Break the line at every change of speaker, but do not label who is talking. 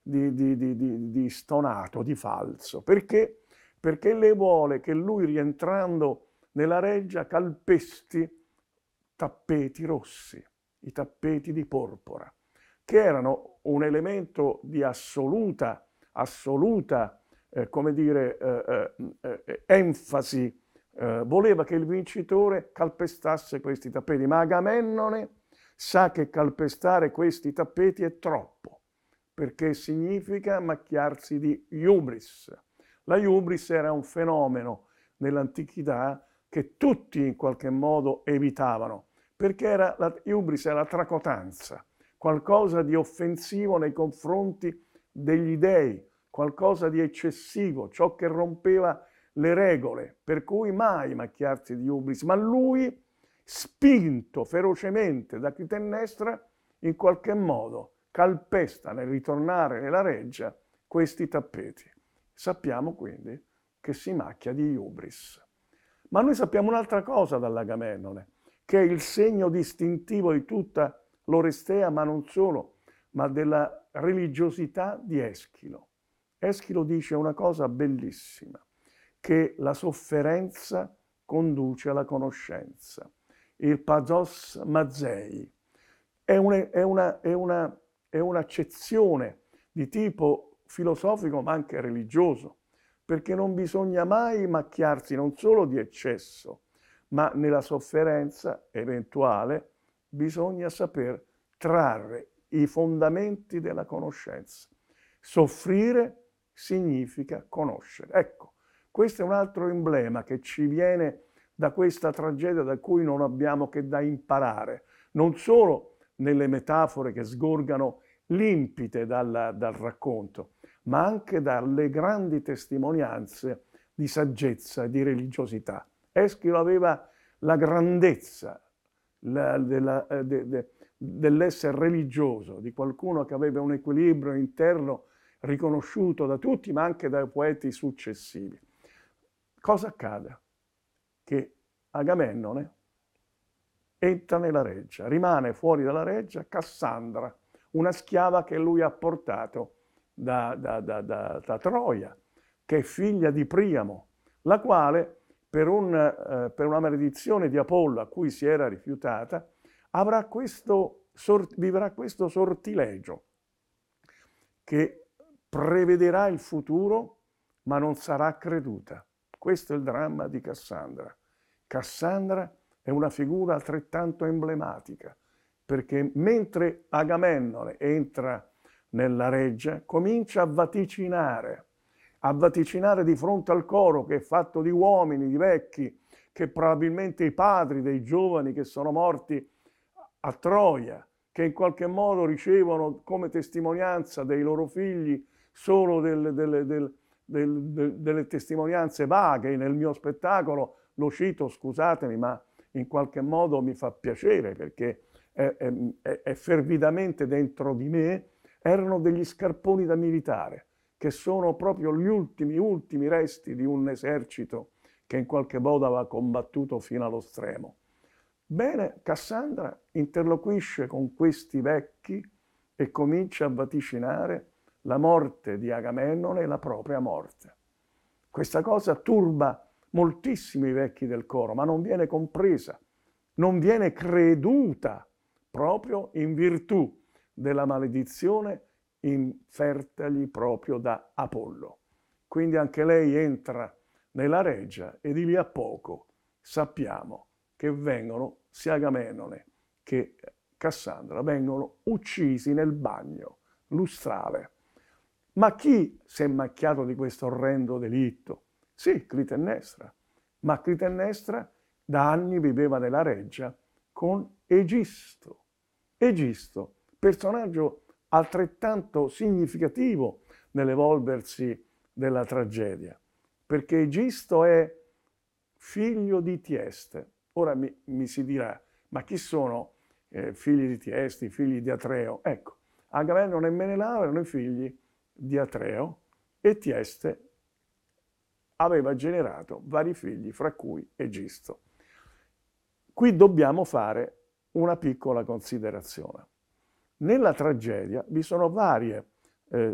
di stonato, di falso. Perché? Perché lei vuole che lui, rientrando nella reggia, calpesti tappeti rossi, i tappeti di porpora, che erano un elemento di assoluta come dire, enfasi. Voleva che il vincitore calpestasse questi tappeti, ma Agamennone sa che calpestare questi tappeti è troppo, perché significa macchiarsi di hubris. La hubris era un fenomeno nell'antichità che tutti in qualche modo evitavano, perché la hubris era la tracotanza, qualcosa di offensivo nei confronti degli dei, qualcosa di eccessivo, ciò che rompeva le regole, per cui mai macchiarsi di hubris. Ma lui, spinto ferocemente da Clitennestra, in qualche modo calpesta nel ritornare nella reggia questi tappeti. Sappiamo quindi che si macchia di hubris. Ma noi sappiamo un'altra cosa dall'Agamennone, che è il segno distintivo di tutta l'Orestea, ma non solo, ma della religiosità di Eschilo. Eschilo dice una cosa bellissima, che la sofferenza conduce alla conoscenza. Il pathos mazei è un'accezione di tipo filosofico ma anche religioso, perché non bisogna mai macchiarsi non solo di eccesso, ma nella sofferenza eventuale bisogna saper trarre i fondamenti della conoscenza. Soffrire significa conoscere. Ecco, questo è un altro emblema che ci viene da questa tragedia da cui non abbiamo che da imparare, non solo nelle metafore che sgorgano limpide dal racconto, ma anche dalle grandi testimonianze di saggezza e di religiosità. Eschilo aveva la grandezza dell'essere religioso, di qualcuno che aveva un equilibrio interno riconosciuto da tutti, ma anche dai poeti successivi. Cosa accade? Che Agamennone entra nella reggia, rimane fuori dalla reggia Cassandra, una schiava che lui ha portato da Troia, che è figlia di Priamo, la quale per una maledizione di Apollo a cui si era rifiutata vivrà questo sortilegio che prevederà il futuro ma non sarà creduta. Questo è il dramma di Cassandra. Cassandra è una figura altrettanto emblematica, perché mentre Agamennone entra nella reggia, comincia a vaticinare di fronte al coro che è fatto di uomini, di vecchi, che probabilmente i padri dei giovani che sono morti a Troia, che in qualche modo ricevono come testimonianza dei loro figli solo delle testimonianze vaghe. Nel mio spettacolo lo cito, scusatemi, ma in qualche modo mi fa piacere perché è fervidamente dentro di me. Erano degli scarponi da militare, che sono proprio gli ultimi resti di un esercito che in qualche modo aveva combattuto fino allo stremo. Bene, Cassandra interloquisce con questi vecchi e comincia a vaticinare la morte di Agamennone e la propria morte. Questa cosa turba moltissimi vecchi del coro, ma non viene compresa, non viene creduta proprio in virtù della maledizione infertagli proprio da Apollo. Quindi anche lei entra nella reggia e di lì a poco sappiamo che vengono sia Agamennone che Cassandra vengono uccisi nel bagno lustrale. Ma chi si è macchiato di questo orrendo delitto? Sì, Clitennestra. Ma Clitennestra da anni viveva nella reggia con Egisto. Egisto, personaggio altrettanto significativo nell'evolversi della tragedia, perché Egisto è figlio di Tieste. Ora mi si dirà, ma chi sono figli di Tieste, figli di Atreo? Ecco, Agamennone e Menelao erano i figli di Atreo e Tieste aveva generato vari figli, fra cui Egisto. Qui dobbiamo fare una piccola considerazione. Nella tragedia vi sono varie